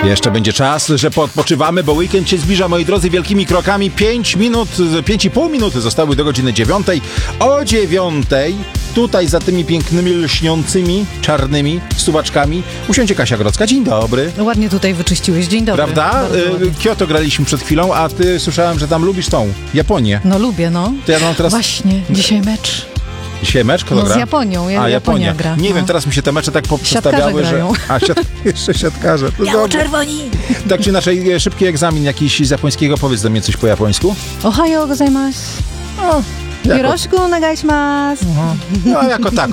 Jeszcze będzie czas, że poodpoczywamy, bo weekend się zbliża, moi drodzy, wielkimi krokami. 5,5 minuty zostały do godziny 9. O 9 tutaj za tymi pięknymi, lśniącymi, czarnymi suwaczkami usiądzie Kasia Grodzka. Dzień dobry. Ładnie tutaj wyczyściłeś. Dzień dobry. Prawda? Kyoto graliśmy przed chwilą, a ty słyszałem, że tam lubisz tą Japonię. No lubię, no. To ja mam teraz... Właśnie, dzisiaj mecz. Dzisiaj mecz? Kto gra? Z Japonią. Japonia gra. Nie wiem, teraz mi się te mecze tak poprzestawiały, że... Jeszcze siatkarze. Biało-czerwoni. Tak czy inaczej, szybki egzamin jakiś z japońskiego. Powiedz do mnie coś po japońsku. Ohayo gozaimasu. Yoroshiku onegai shimasu. No, jako tak.